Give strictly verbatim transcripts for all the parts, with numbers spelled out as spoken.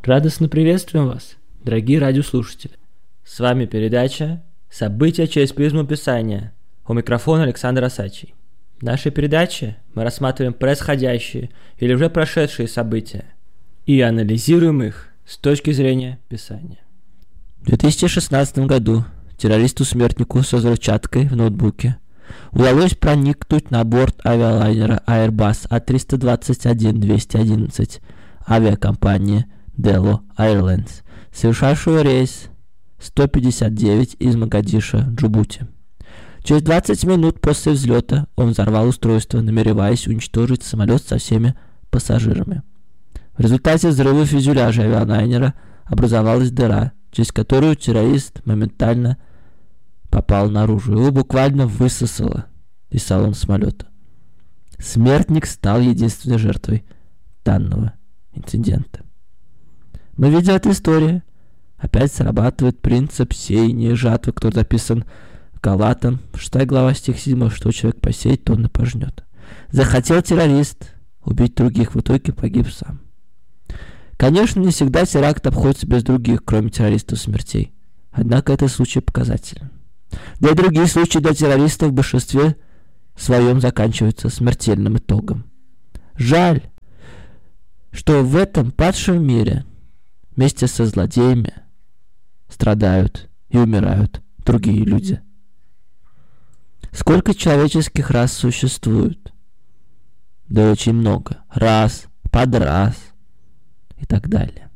Радостно приветствуем вас, дорогие радиослушатели. С вами передача «События через призму Писания». У микрофона Александр Осадчий. В нашей передаче мы рассматриваем происходящие или уже прошедшие события и анализируем их с точки зрения Писания. В две тысячи шестнадцатом году террористу-смертнику со взрывчаткой в ноутбуке удалось проникнуть на борт авиалайнера Airbus А триста двадцать один двести одиннадцать авиакомпании Dello Airlines, совершавшего рейс сто пятьдесят девять из Могадишо в Джибути. Через двадцать минут после взлета он взорвал устройство, намереваясь уничтожить самолет со всеми пассажирами. В результате взрыва фюзеляжа авиалайнера образовалась дыра, через которую террорист моментально попал наружу. Его буквально высосало из салона самолета. Смертник стал единственной жертвой данного инцидента. Мы видим эту историю. Опять срабатывает принцип сеяния и жатвы, который записан в Галатам, шестая глава, стих седьмой, что человек посеет, то он и пожнет. Захотел террорист убить других, в итоге погиб сам. Конечно, не всегда теракт обходится без других, кроме террористов, смертей. Однако это случай показателен. Да и другие случаи для террористов в большинстве своем заканчиваются смертельным итогом. Жаль, что в этом падшем мире вместе со злодеями страдают и умирают другие люди. Сколько человеческих рас существует? Да очень много. Рас, подрас и так далее.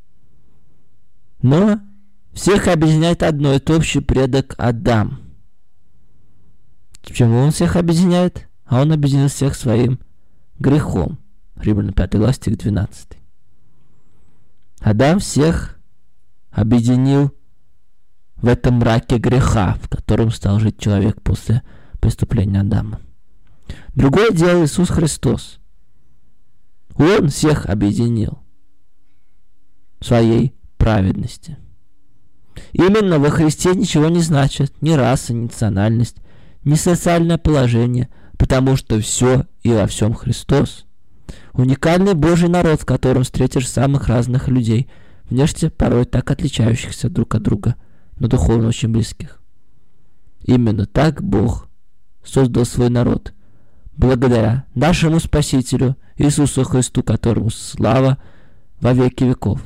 Но всех объединяет одно, это общий предок Адам. Почему он всех объединяет? А он объединил всех своим грехом. Римлянам пятая глава, стих двенадцатый. Адам всех объединил в этом мраке греха, в котором стал жить человек после преступления Адама. Другое дело Иисус Христос. Он всех объединил в своей праведности. Именно во Христе ничего не значит ни раса, ни национальность, ни социальное положение, потому что все и во всем Христос. Уникальный Божий народ, в котором встретишь самых разных людей, внешне порой так отличающихся друг от друга, но духовно очень близких. Именно так Бог создал свой народ, благодаря нашему Спасителю Иисусу Христу, которому слава во веки веков.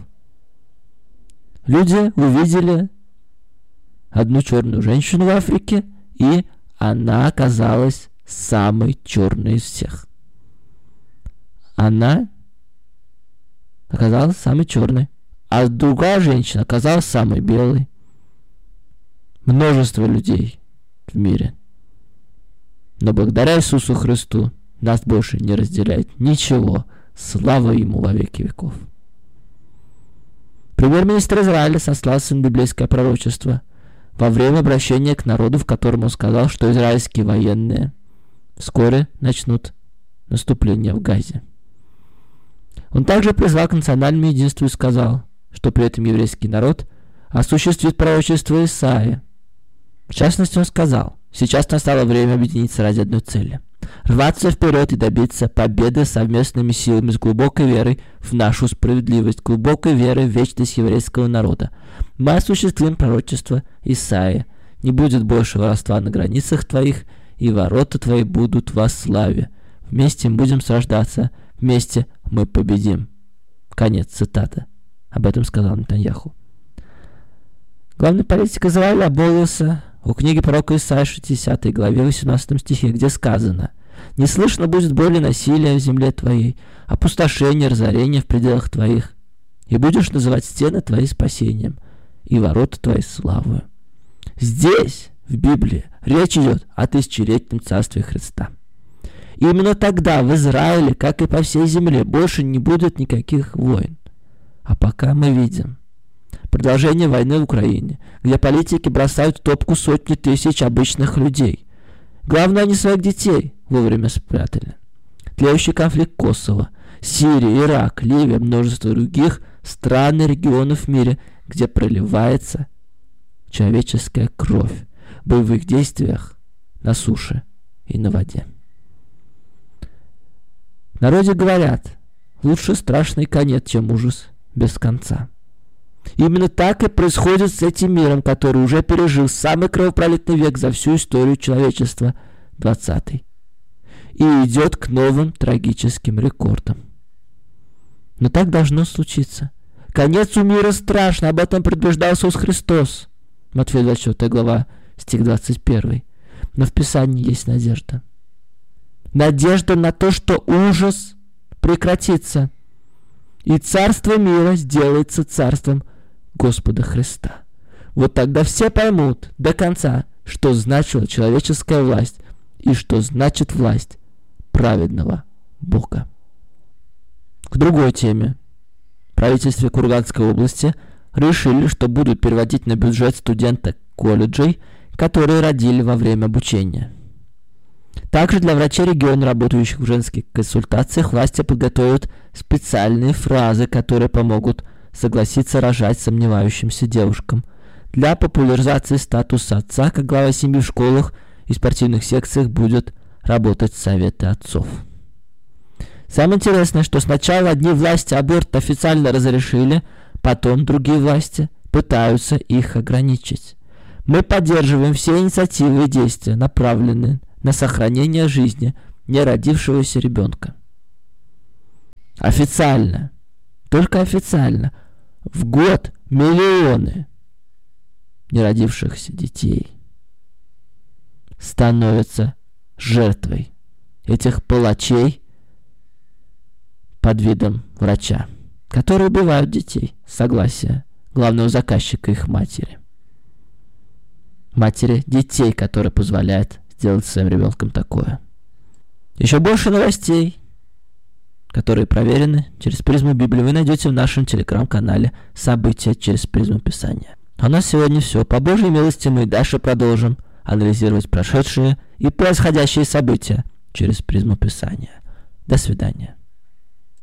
Люди увидели одну черную женщину в Африке, и она оказалась самой черной из всех. Она оказалась самой черной, а другая женщина оказалась самой белой. Множество людей в мире. Но благодаря Иисусу Христу нас больше не разделяет ничего. Слава Ему во веки веков. Премьер-министр Израиля сослался на библейское пророчество во время обращения к народу, в котором он сказал, что израильские военные вскоре начнут наступление в Газе. Он также призвал к национальному единству и сказал, что при этом еврейский народ осуществит пророчество Исаии. В частности, он сказал: сейчас настало время объединиться ради одной цели, рваться вперед и добиться победы совместными силами с глубокой верой в нашу справедливость, глубокой верой в вечность еврейского народа. Мы осуществим пророчество Исаии. Не будет больше воровства на границах твоих, и ворота твои будут во славе. Вместе мы будем сражаться, вместе мы победим. Конец цитаты. Об этом сказал Нетаньяху. Главный политик Израиля обмолвился у книги пророка Исаии шестидесятой главе восемнадцатом стихе, где сказано: «Не слышно будет боли насилия в земле твоей, опустошения, разорения в пределах твоих, и будешь называть стены твои спасением, и ворота твои славою». Здесь, в Библии, речь идет о тысячелетнем царстве Христа. И именно тогда в Израиле, как и по всей земле, больше не будет никаких войн. А пока мы видим продолжение войны в Украине, где политики бросают в топку сотни тысяч обычных людей. Главное, они своих детей вовремя спрятали. Тлеющий конфликт Косово, Сирия, Ирак, Ливия, множество других стран и регионов в мире, где проливается человеческая кровь в боевых действиях на суше и на воде. В народе говорят: лучше страшный конец, чем ужас без конца. Именно так и происходит с этим миром, который уже пережил самый кровопролитный век за всю историю человечества, двадцатый, и идет к новым трагическим рекордам. Но так должно случиться. Конец у мира страшно, об этом предупреждал Иисус Христос. Матфея двадцать четвёртая глава, стих двадцать первый. Но в Писании есть надежда. Надежда на то, что ужас прекратится, и царство мира сделается царством Господа Христа. Вот тогда все поймут до конца, что значила человеческая власть и что значит власть праведного Бога. К другой теме. В правительстве Курганской области решили, что будут переводить на бюджет студенток колледжей, которые родили во время обучения. Также для врачей региона, работающих в женских консультациях, власти подготовят специальные фразы, которые помогут согласиться рожать сомневающимся девушкам. Для популяризации статуса отца, как глава семьи в школах и спортивных секциях будут работать советы отцов. Самое интересное, что сначала одни власти аборт официально разрешили, потом другие власти пытаются их ограничить. Мы поддерживаем все инициативы и действия, направленные на сохранение жизни неродившегося ребенка. Официально, только официально, в год миллионы неродившихся детей становятся жертвой этих палачей под видом врача, которые убивают детей с согласия главного заказчика их матери. Матери детей, которые позволяют сделать своим ребенком такое. Еще больше новостей, которые проверены через призму Библии, вы найдете в нашем телеграм-канале «События через призму Писания». А у нас сегодня все. По Божьей милости мы и дальше продолжим анализировать прошедшие и происходящие события через призму Писания. До свидания.